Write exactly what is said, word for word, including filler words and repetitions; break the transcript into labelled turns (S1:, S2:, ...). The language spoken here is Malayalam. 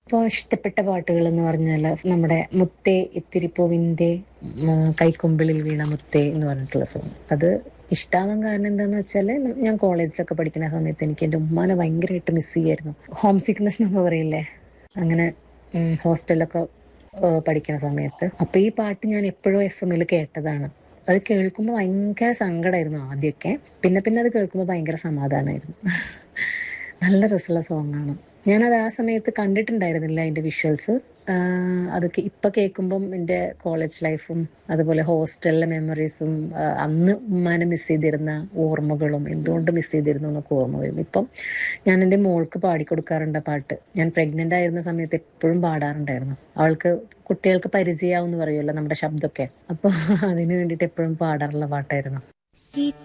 S1: ഇപ്പോൾ ഇഷ്ടപ്പെട്ട പാട്ടുകൾ എന്ന് പറഞ്ഞാൽ നമ്മുടെ മുത്തേ ഇത്തിരിപ്പൂവിൻ്റെ കൈക്കൊമ്പിളിൽ വീണ മുത്തേ എന്ന് പറഞ്ഞിട്ടുള്ള സോങ്. അത് ഇഷ്ടാവാൻ കാരണം എന്താന്ന് വെച്ചാൽ ഞാൻ കോളേജിലൊക്കെ പഠിക്കുന്ന സമയത്ത് എനിക്ക് എൻ്റെ ഉമ്മാനെ ഭയങ്കരമായിട്ട് മിസ് ചെയ്യായിരുന്നു. ഹോം സിക്നെസ് എന്നൊക്കെ പറയില്ലേ, അങ്ങനെ ഹോസ്റ്റലിലൊക്കെ പഠിക്കുന്ന സമയത്ത്. അപ്പോൾ ഈ പാട്ട് ഞാൻ എപ്പോഴും എഫ് എമ്മിൽ കേട്ടതാണ്. അത് കേൾക്കുമ്പോൾ ഭയങ്കര സങ്കടമായിരുന്നു ആദ്യമൊക്കെ. പിന്നെ പിന്നെ അത് കേൾക്കുമ്പോൾ ഭയങ്കര സമാധാനമായിരുന്നു. നല്ല രസമുള്ള സോങ്ങാണ്. ഞാനത് ആ സമയത്ത് കണ്ടിട്ടുണ്ടായിരുന്നില്ല അതിൻ്റെ വിഷ്വൽസ്. അതൊക്കെ ഇപ്പം കേൾക്കുമ്പം എൻ്റെ കോളേജ് ലൈഫും അതുപോലെ ഹോസ്റ്റലിലെ മെമ്മറീസും അന്ന് ഉമ്മാനെ മിസ് ചെയ്തിരുന്ന ഓർമ്മകളും എന്തുകൊണ്ട് മിസ് ചെയ്തിരുന്നു എന്നൊക്കെ ഓർമ്മ വരും. ഇപ്പം ഞാൻ എൻ്റെ മോൾക്ക് പാടിക്കൊടുക്കാറുണ്ട് പാട്ട്. ഞാൻ പ്രഗ്നൻ്റ് ആയിരുന്ന സമയത്ത് എപ്പോഴും പാടാറുണ്ടായിരുന്നു. അവൾക്ക് കുട്ടികൾക്ക് പരിചയമാവെന്ന് പറയുമല്ലോ നമ്മുടെ ശബ്ദമൊക്കെ. അപ്പോൾ അതിന് വേണ്ടിയിട്ട് എപ്പോഴും പാടാറുള്ള പാട്ടായിരുന്നു.